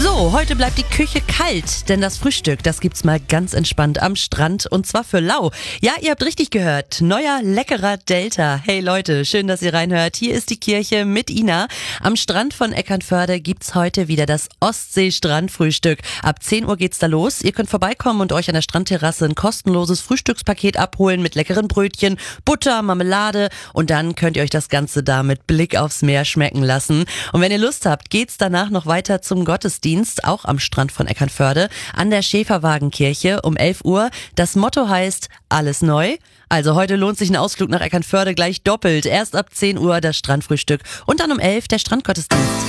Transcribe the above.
So, heute bleibt die Küche kalt, denn das Frühstück, das gibt's mal ganz entspannt am Strand und zwar für lau. Ja, ihr habt richtig gehört, neuer leckerer Delta. Hey Leute, schön, dass ihr reinhört. Hier ist die Kirche mit Ina. Am Strand von Eckernförde gibt's heute wieder das Ostsee-Strandfrühstück. Ab 10 Uhr geht's da los. Ihr könnt vorbeikommen und euch an der Strandterrasse ein kostenloses Frühstückspaket abholen mit leckeren Brötchen, Butter, Marmelade und dann könnt ihr euch das Ganze da mit Blick aufs Meer schmecken lassen. Und wenn ihr Lust habt, geht's danach noch weiter zum Gottesdienst, auch am Strand von Eckernförde, an der Schäferwagenkirche um 11 Uhr. Das Motto heißt, alles neu. Also heute lohnt sich ein Ausflug nach Eckernförde gleich doppelt. Erst ab 10 Uhr das Strandfrühstück und dann um 11 der Strandgottesdienst.